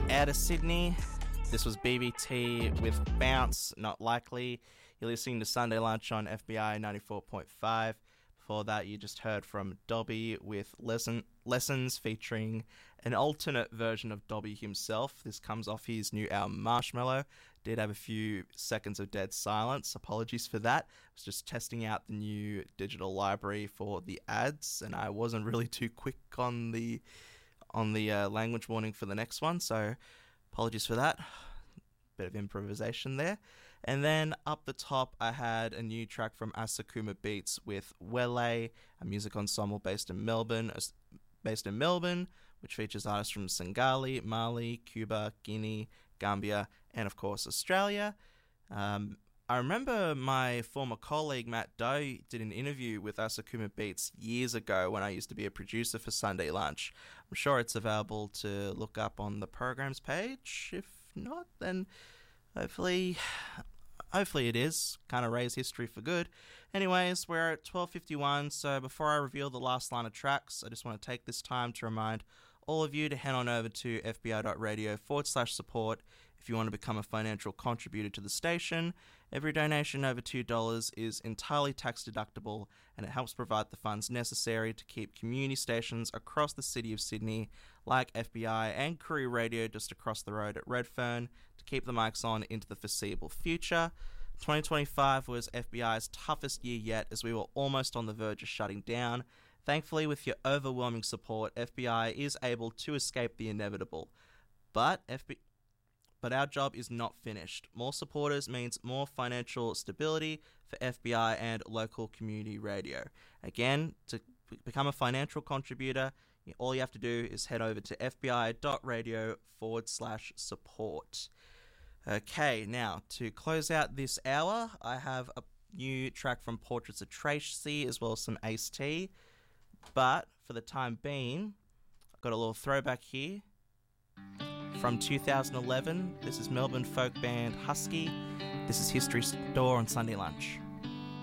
Out of Sydney, this was BBT with Bounce, Not Likely. You're listening to Sunday Lunch on FBI 94.5. Before that, you just heard from Dobby with Lessons featuring an alternate version of Dobby himself. This comes off his new album, Marshmallow. Did have a few seconds of dead silence. Apologies for that. I was just testing out the new digital library for the ads, and I wasn't really too quick on the language warning for the next one, so apologies for that. Bit of improvisation there. And then up the top, I had a new track from Asakuma Beats with Wele, a music ensemble based in Melbourne, which features artists from Senegal, Mali, Cuba, Guinea, Gambia, and of course Australia. I remember my former colleague Matt Doe did an interview with Asakuma Beats years ago when I used to be a producer for Sunday Lunch. I'm sure it's available to look up on the programs page. If not, then hopefully it is. Kind of raise history for good. Anyways, we're at 12:51, so before I reveal the last line of tracks, I just want to take this time to remind all of you to head on over to fbi.radio/support if you want to become a financial contributor to the station. Every donation over $2 is entirely tax deductible, and it helps provide the funds necessary to keep community stations across the city of Sydney, like FBI and Koori Radio just across the road at Redfern, to keep the mics on into the foreseeable future. 2025 was FBI's toughest year yet, as we were almost on the verge of shutting down. Thankfully, with your overwhelming support, FBI is able to escape the inevitable. But our job is not finished. More supporters means more financial stability for FBI and local community radio. Again, to become a financial contributor, all you have to do is head over to fbi.radio/support. Okay, now, to close out this hour, I have a new track from Portraits of Tracy, as well as some Ace T. But, for the time being, I've got a little throwback here. From 2011, this is Melbourne folk band Husky. This is History Store on Sunday Lunch.